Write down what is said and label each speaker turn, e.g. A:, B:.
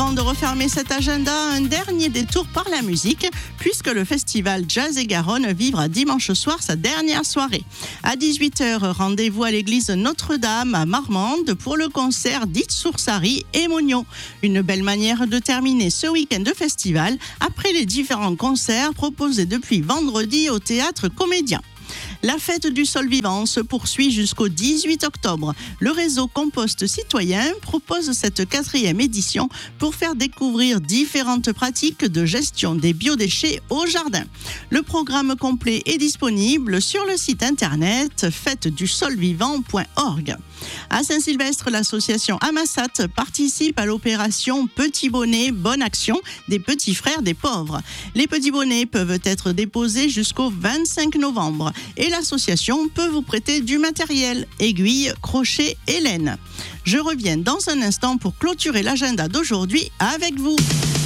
A: Avant de refermer cet agenda, un dernier détour par la musique, puisque le festival Jazz et Garonne vivra dimanche soir sa dernière soirée. À 18h, rendez-vous à l'église Notre-Dame à Marmande pour le concert d'It Soursari et Mognon. Une belle manière de terminer ce week-end de festival après les différents concerts proposés depuis vendredi au Théâtre Comédien. La fête du sol vivant se poursuit jusqu'au 18 octobre. Le réseau Compost Citoyen propose cette 4e édition pour faire découvrir différentes pratiques de gestion des biodéchets au jardin. Le programme complet est disponible sur le site internet fêtedusolvivant.org. À Saint-Sylvestre, l'association Amassat participe à l'opération Petit Bonnet Bonne Action des Petits Frères des Pauvres. Les petits bonnets peuvent être déposés jusqu'au 25 novembre et l'association peut vous prêter du matériel, aiguilles, crochets et laine. Je reviens dans un instant pour clôturer l'agenda d'aujourd'hui avec vous.